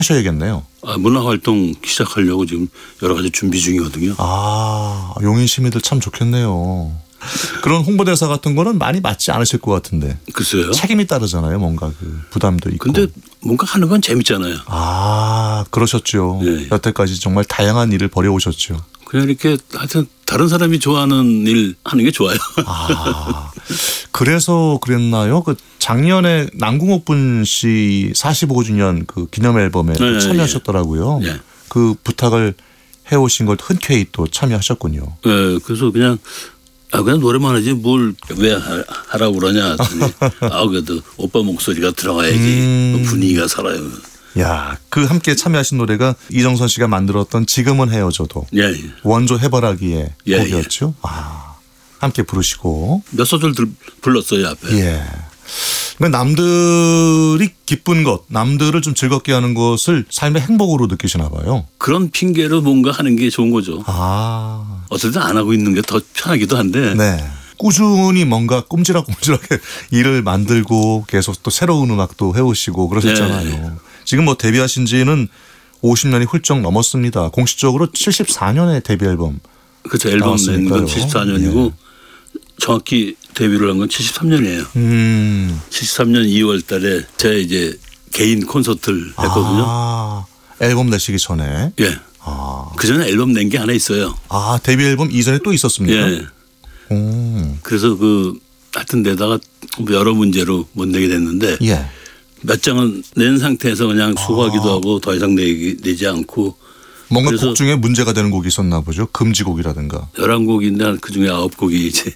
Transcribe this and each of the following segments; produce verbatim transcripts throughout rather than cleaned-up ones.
하셔야겠네요. 아, 문화활동 시작하려고 지금 여러 가지 준비 중이거든요. 아, 용인 시민들 참 좋겠네요. 그런 홍보대사 같은 거는 많이 맞지 않으실 것 같은데. 글쎄요. 책임이 따르잖아요. 뭔가 그 부담도 있고. 근데 뭔가 하는 건 재밌잖아요. 아, 그러셨죠. 네. 여태까지 정말 다양한 일을 벌여오셨죠. 그냥 이렇게 하여튼 다른 사람이 좋아하는 일 하는 게 좋아요. 아, 그래서 그랬나요? 그 작년에 남궁옥분 씨 사십오 주년 그 기념 앨범에 네, 참여하셨더라고요. 네. 그 부탁을 해오신 걸 흔쾌히 또 참여하셨군요. 네, 그래서 그냥 아 그냥 노래만 하지 뭘 왜 하라고 그러냐 했더니 아 그래도 오빠 목소리가 들어가야지 음. 분위기가 살아요. 야, 그 함께 참여하신 노래가 이정선 씨가 만들었던 지금은 헤어져도 예, 예. 원조 해바라기의 예, 곡이었죠. 아, 함께 부르시고. 몇 소절 들, 불렀어요 앞에. 예. 그러니까 남들이 기쁜 것, 남들을 좀 즐겁게 하는 것을 삶의 행복으로 느끼시나 봐요. 그런 핑계로 뭔가 하는 게 좋은 거죠. 아, 어떨 때 안 하고 있는 게 더 편하기도 한데. 네. 꾸준히 뭔가 꼼지락꼼지락하게 일을 만들고 계속 또 새로운 음악도 해오시고 그러셨잖아요. 네. 지금 뭐 데뷔하신 지는 오십 년이 훌쩍 넘었습니다. 공식적으로 칠십사 년에 데뷔 앨범. 그렇죠. 앨범 낸 건 나왔으니까요. 칠십사 년이고 정확히 데뷔를 한 건 칠십삼 년이에요. 음. 칠십삼 년 이월 달에 제가 이제 개인 콘서트를 했거든요. 아, 앨범 내시기 전에. 예. 아, 그 전에 앨범 낸 게 하나 있어요. 아 데뷔 앨범 이전에 또 있었습니까? 예. 오. 그래서 그 하여튼 내다가 여러 문제로 못 내게 됐는데 예. 몇 장은 낸 상태에서 그냥 수고하기도 아. 하고 더 이상 내기, 내지 않고 뭔가 그래서 곡 중에 문제가 되는 곡이 있었나 보죠. 금지곡이라든가. 열한 곡인데 그중에 아홉 곡이 이제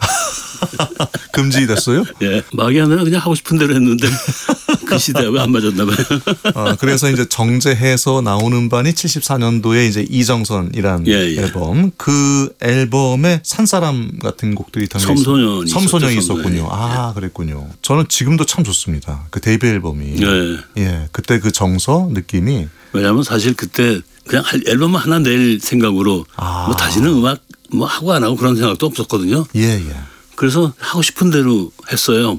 금지됐어요? 예. 막이 아니라 그냥 하고 싶은 대로 했는데 그 시대에 왜 안 맞았나 봐요. 아, 그래서 이제 정제해서 나오는 반이 칠십사 년도에 이제 이정선이란 예, 예. 앨범. 그 앨범에 산사람 같은 곡들이 담겨 있- 섬소년이 섬소년이 있었죠, 있었군요. 섬소년이. 아, 그랬군요. 저는 지금도 참 좋습니다. 그 데뷔 앨범이. 예. 예. 그때 그 정서 느낌이 왜냐하면 사실 그때 그냥 할- 앨범 하나 낼 생각으로 아. 뭐 다시는 음악 뭐 하고 안 하고 그런 생각도 없었거든요. 예, 예. 그래서 하고 싶은 대로 했어요.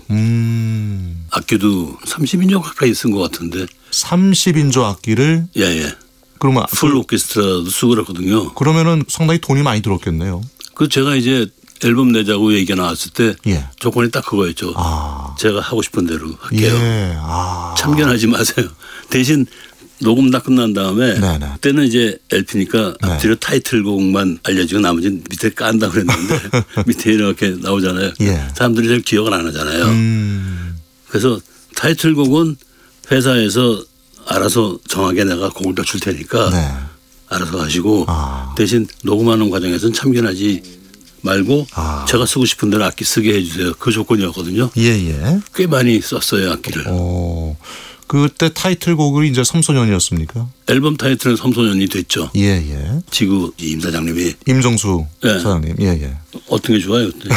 음. 악기도 삼십 인조 가까이 쓴 것 같은데. 삼십 인조 악기를 예예. 그러면 풀 오케스트라도 쓰고 그랬거든요. 그러면은 상당히 돈이 많이 들었겠네요. 그 제가 이제 앨범 내자고 얘기가 나왔을 때 예. 조건이 딱 그거였죠. 아. 제가 하고 싶은 대로 할게요. 예. 아. 참견하지 마세요. 대신 녹음 다 끝난 다음에 네네. 그때는 이제 엘피니까 네. 앞뒤로 타이틀곡만 알려주고 나머지는 밑에 깐다 그랬는데 밑에 이렇게 나오잖아요. 예. 사람들이 잘 기억을 안 하잖아요. 음. 그래서 타이틀곡은 회사에서 알아서 정하게 내가 곡을 더 줄 테니까 네. 알아서 하시고 아. 대신 녹음하는 과정에서는 참견하지 말고 아. 제가 쓰고 싶은 대로 악기 쓰게 해주세요. 그 조건이었거든요. 예, 예. 꽤 많이 썼어요 악기를. 오. 그때 타이틀곡이 이제 섬소년이었습니까? 앨범 타이틀은 섬소년이 됐죠. 예, 예. 지구 임 사장님이 임정수 네. 사장님. 예, 예. 어떤 게 좋아요? 그때.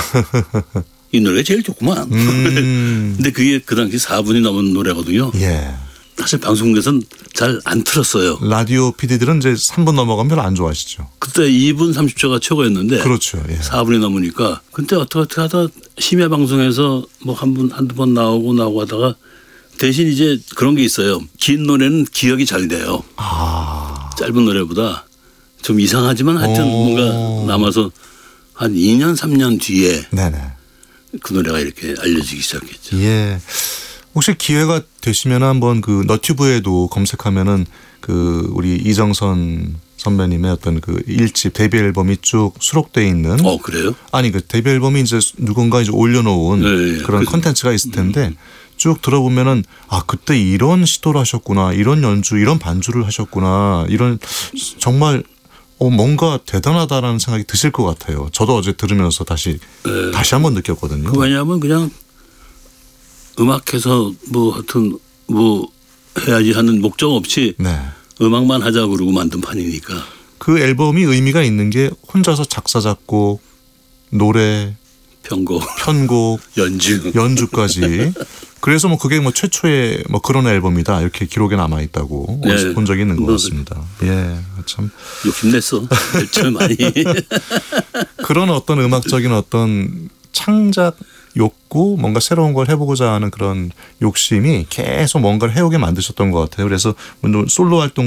이 노래가 제일 좋구만. 음. 근데 그게 그 당시 사 분이 넘은 노래거든요. 예. 사실 방송국에서는 잘 안 틀었어요. 라디오 피디들은 이제 삼 분 넘어가면 별로 안 좋아하시죠. 그때 이 분 삼십 초가 최고였는데 그렇죠. 예. 사 분이 넘으니까 그때 어떻게 어떻게 하다 심야 방송에서 뭐 한 분 한두 번 나오고 나오고 하다가 대신 이제 그런 게 있어요. 긴 노래는 기억이 잘 돼요. 아. 짧은 노래보다 좀 이상하지만 하여튼 오. 뭔가 남아서 한 이 년 삼 년 뒤에 네네. 그 노래가 이렇게 알려지기 시작했죠. 예. 혹시 기회가 되시면 한번 그 너튜브에도 검색하면은 그 우리 이정선 선배님의 어떤 그 일집 데뷔 앨범이 쭉 수록돼 있는. 어 그래요? 아니 그 데뷔 앨범이 이제 누군가 이제 올려놓은 네, 그런 그- 컨텐츠가 있을 텐데 쭉 들어보면은 아 그때 이런 시도를 하셨구나, 이런 연주, 이런 반주를 하셨구나, 이런 정말 어 뭔가 대단하다라는 생각이 드실 것 같아요. 저도 어제 들으면서 다시 네. 다시 한번 느꼈거든요. 그 왜냐하면 그냥 음악해서 뭐 하여튼 뭐 해야지 하는 목적 없이 네. 음악만 하자 그러고 만든 판이니까. 그 앨범이 의미가 있는 게 혼자서 작사 작곡, 노래, 편곡, 편곡, 연주. 연주까지. 그래서 뭐 그게 뭐 최초의 뭐 그런 앨범이다 이렇게 기록에 남아 있다고 네. 본 적이 있는 것 뭐 같습니다. 예, 참 욕심냈어. 좀 많이. 그런 어떤 음악적인 어떤 창작 욕구, 뭔가 새로운 걸 해보고자 하는 그런 욕심이 계속 뭔가를 해오게 만드셨던 것 같아요. 그래서 물론 솔로 활동